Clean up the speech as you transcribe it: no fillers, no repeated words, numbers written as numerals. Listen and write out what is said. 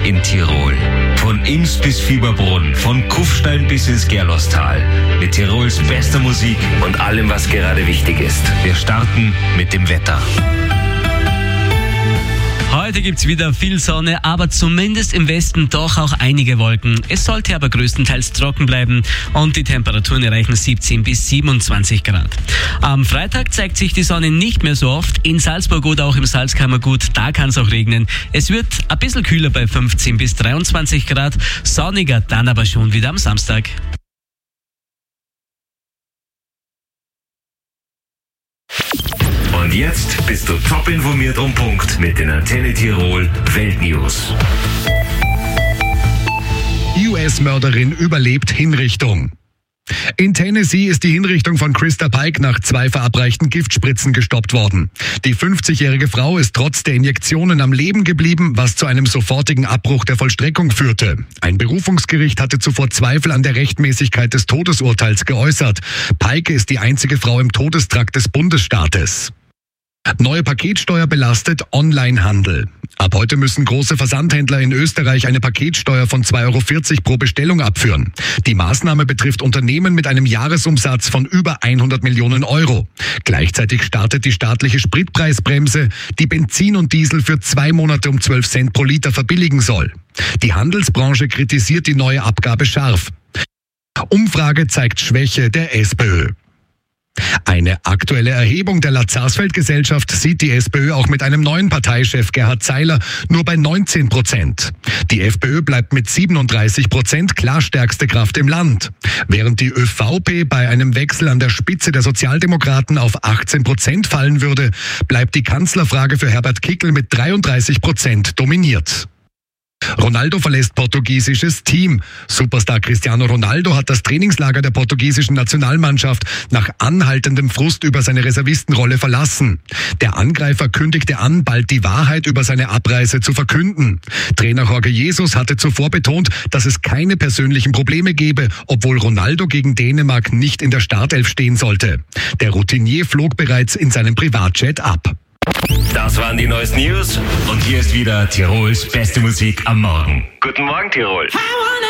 in Tirol. Von Imst bis Fieberbrunn, von Kufstein bis ins Gerlostal. Mit Tirols bester Musik und allem, was gerade wichtig ist. Wir starten mit dem Wetter. Heute gibt's wieder viel Sonne, aber zumindest im Westen doch auch einige Wolken. Es sollte aber größtenteils trocken bleiben und die Temperaturen erreichen 17 bis 27 Grad. Am Freitag zeigt sich die Sonne nicht mehr so oft. In Salzburg oder auch im Salzkammergut, da kann es auch regnen. Es wird ein bisschen kühler bei 15 bis 23 Grad, sonniger dann aber schon wieder am Samstag. Und jetzt bist du top informiert um Punkt mit den Antenne Tirol Weltnews. US-Mörderin überlebt Hinrichtung. In Tennessee ist die Hinrichtung von Krista Pike nach 2 verabreichten Giftspritzen gestoppt worden. Die 50-jährige Frau ist trotz der Injektionen am Leben geblieben, was zu einem sofortigen Abbruch der Vollstreckung führte. Ein Berufungsgericht hatte zuvor Zweifel an der Rechtmäßigkeit des Todesurteils geäußert. Pike ist die einzige Frau im Todestrakt des Bundesstaates. Neue Paketsteuer belastet Onlinehandel. Ab heute müssen große Versandhändler in Österreich eine Paketsteuer von 2,40 € pro Bestellung abführen. Die Maßnahme betrifft Unternehmen mit einem Jahresumsatz von über 100 Millionen Euro. Gleichzeitig startet die staatliche Spritpreisbremse, die Benzin und Diesel für 2 Monate um 12 Cent pro Liter verbilligen soll. Die Handelsbranche kritisiert die neue Abgabe scharf. Umfrage zeigt Schwäche der SPÖ. Eine aktuelle Erhebung der Lazarsfeld-Gesellschaft sieht die SPÖ auch mit einem neuen Parteichef Gerhard Zeiler nur bei 19%. Die FPÖ bleibt mit 37% klar stärkste Kraft im Land. Während die ÖVP bei einem Wechsel an der Spitze der Sozialdemokraten auf 18% fallen würde, bleibt die Kanzlerfrage für Herbert Kickl mit 33% dominiert. Ronaldo verlässt portugiesisches Team. Superstar Cristiano Ronaldo hat das Trainingslager der portugiesischen Nationalmannschaft nach anhaltendem Frust über seine Reservistenrolle verlassen. Der Angreifer kündigte an, bald die Wahrheit über seine Abreise zu verkünden. Trainer Jorge Jesus hatte zuvor betont, dass es keine persönlichen Probleme gebe, obwohl Ronaldo gegen Dänemark nicht in der Startelf stehen sollte. Der Routinier flog bereits in seinem Privatjet ab. Das waren die neuesten News und hier ist wieder Tirols beste Musik am Morgen. Guten Morgen, Tirol.